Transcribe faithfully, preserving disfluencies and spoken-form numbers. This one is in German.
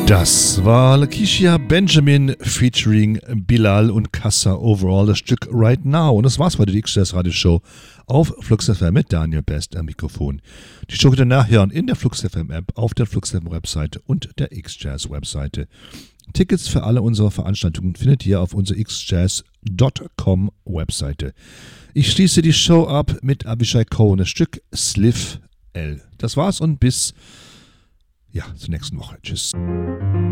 Das war Lakeisha Benjamin featuring Bilal und Kassa Overall, das Stück Right Now. Und das war's bei der X-Jazz Radio Show auf Flux F M mit Daniel Best am Mikrofon. Die Show könnt ihr nachhören in der Flux F M App, auf der Flux F M Webseite und der X-Jazz Webseite. Tickets für alle unsere Veranstaltungen findet ihr auf unserer x jazz dot com Webseite. Ich schließe die Show ab mit Avishai Cohen, das Stück Sliff L. Das war's und bis ja, zur nächsten Woche. Tschüss.